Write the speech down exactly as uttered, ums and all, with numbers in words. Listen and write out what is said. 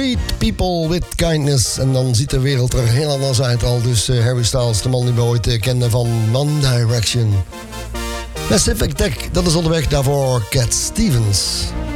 Treat people with kindness. En dan ziet de wereld er heel anders uit al. Dus uh, Harry Styles, de man die we ooit uh, kenden van One Direction. Pacific Tech, dat is onderweg. Daarvoor Cat Stevens.